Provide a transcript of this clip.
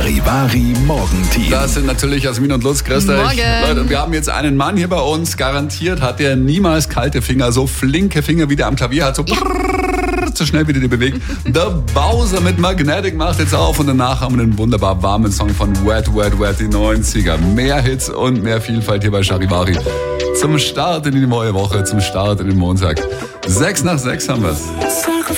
Charivari Morgenteam. Das sind natürlich Jasmin und Lutz. Grüßt euch. Morgen. Leute, und wir haben jetzt einen Mann hier bei uns. Garantiert hat der niemals kalte Finger, so flinke Finger, wie der am Klavier hat. So so schnell, wie der die bewegt. Der Bowser mit Magnetic macht jetzt auf und danach haben wir einen wunderbar warmen Song von Wet, Wet, Wet, die 90er. Mehr Hits und mehr Vielfalt hier bei Charivari. Zum Start in die neue Woche, zum Start in den Montag. 6 nach 6 haben wir's.